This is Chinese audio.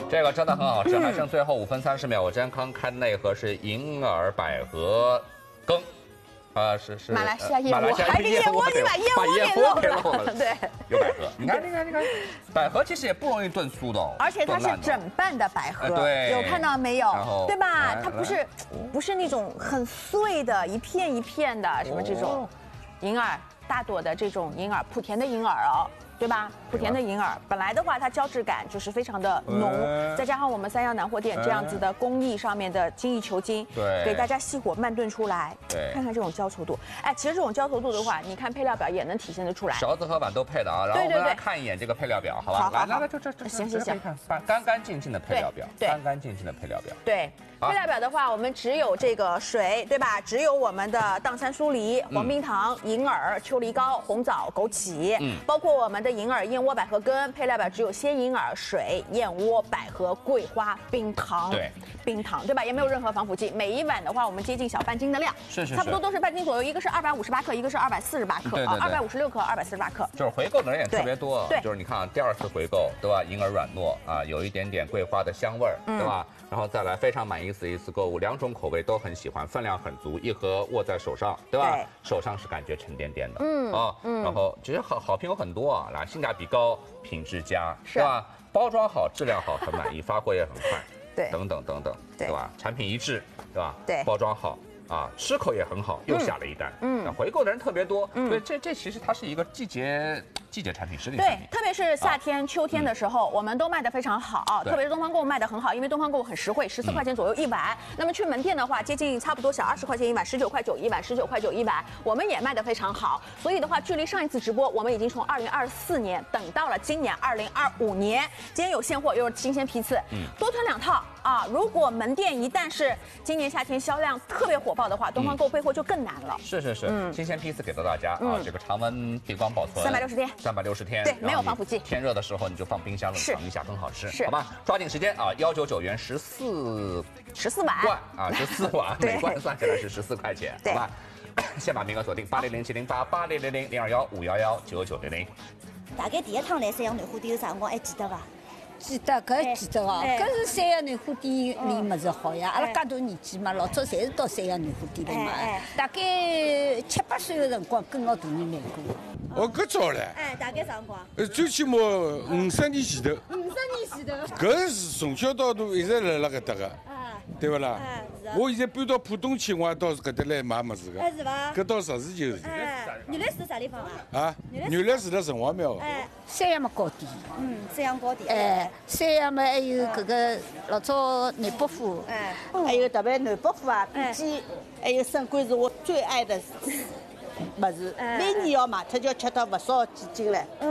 这个真的很好吃，还剩最后5分30秒。我今天刚开的那一盒是银耳百合羹。是马来西亚燕窝， 还是燕窝，你把燕窝给漏了，对， 有百合，你看，百合其实也不容易炖酥的哦， 而且它是整瓣的百合， 对， 有看到没有？对吧？它不是那种很碎的，一片一片的，什么这种银耳大朵的这种银耳，莆田的银耳哦。对吧？莆田的银耳本来的话，它胶质感就是非常的浓，再加上我们三阳南货店这样子的工艺上面的精益求精， 对， 给大家细火慢炖出来。对，看看这种焦稠度，哎，其实这种焦稠度的话，你看配料表也能体现得出来。 勺子和碗都配的啊，然后我们来看一眼这个配料表，好吧？来，就这， 行， 干干净净的配料表，干干净净的配料表。 对，配料表的话，我们只有这个水，对吧？只有我们的当山酥梨、黄冰糖、银耳、秋梨膏、红枣、枸杞，包括我们的银耳、燕窝、百合羹。配料表只有鲜银耳、水、燕窝、百合、桂花、冰糖， 对， 冰糖，对吧？也没有任何防腐剂。每一碗的话，我们接近小半斤的量，差不多都是半斤左右。一个是258克，一个是248克啊，256克、248克。 就是回购的人也特别多，对，就是你看第2次回购，对吧？银耳软糯啊，有一点点桂花的香味儿，对吧？然后再来非常满意一次购物，2种口味都很喜欢，分量很足，一盒握在手上，对吧？手上是感觉沉甸甸的，然后其实好评有很多啊，来性价比高，品质佳，对吧？包装好，质量好，很满意，发货也很快，对，等等，对吧？产品一致，对吧？对，包装好。啊，吃口也很好，又下了一单。回购的人特别多。所以这其实它是一个季节产品，实体产品。 对，特别是夏天、秋天的时候，我们都卖得非常好。特别是东方购物卖得很好，因为东方购物很实惠，14块钱左右一碗。那么去门店的话，接近差不多小20块钱一碗，19块9一碗，19块9一碗，我们也卖得非常好。所以的话，距离上一次直播，我们已经从2024年等到了今年2025年。今天有现货，又是新鲜批次，多囤2套啊！如果门店一旦是今年夏天销量特别火爆的话，东方购备货就更难了。 是，新鲜批次给到大家啊，这个常温闭关保存360天， 对，没有防腐剂。 天热的时候你就放冰箱冷藏一下，更好吃，好吧？抓紧时间啊，199元14 碗啊，14碗，每罐算起来是14块钱，好吧？先把名额锁定80070880000215119900。 大概第一趟来三阳南货店有啥辰光还记得伐？ 记得，搿记得哦。搿是三阳南货店里物事好呀，阿拉介大年纪嘛，老早侪是到三阳南货店来买。大概7、8岁的辰光跟牢大人来过。 搿早唻。 大概啥辰光？ 最起码50年前头。 50年前头。 搿是从小到大一直辣搿搭个。对不啦？我现在搬到浦东去，我也到搿搭来买物事个。 是伐？ 搿倒实事求是。 原来住啥地方啊？ 啊，原来住辣城隍庙。 三阳嘛高点。 三阳高点。 三阳嘛还有搿个老早南北货。 还有特别南北货啊，毕竟还有参观是我最爱的物事，每年要买，它就吃到不少几斤了。